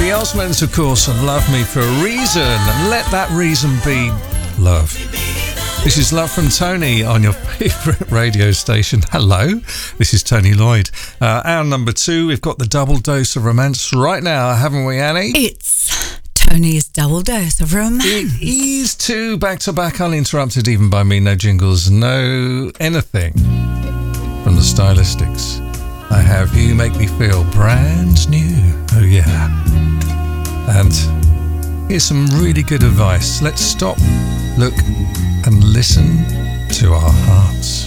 The Osmonds, of course, and Love Me for a Reason, and let that reason be love. This is Love from Tony on your favourite radio station. Hello, this is Tony Lloyd. Hour number 2, we've got the double dose of romance right now, haven't we, Annie? It's Tony's double dose of romance. It is 2 back-to-back, uninterrupted even by me, no jingles, no anything from the Stylistics. I have You Make Me Feel Brand New. Oh yeah. And here's some really good advice. Let's stop, look and listen to our hearts.